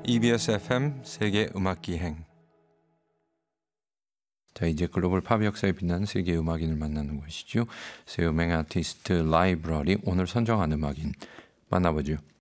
EBS FM 세계 음악 기행. 자, 이제 글로벌 팝 역사에 빛나는 세계 음악인을 만나는 것이죠. 새 음악 아티스트 라이브러리, 오늘 선정한 음악인 만나보죠.